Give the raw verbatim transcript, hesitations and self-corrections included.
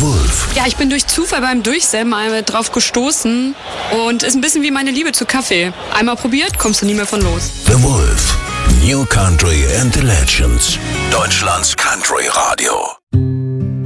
Wolf. Ja, ich bin durch Zufall beim Durchsämmen einmal drauf gestoßen und ist ein bisschen wie meine Liebe zu Kaffee. Einmal probiert, kommst du nie mehr von los. The Wolf. New Country and the Legends. Deutschlands Country Radio.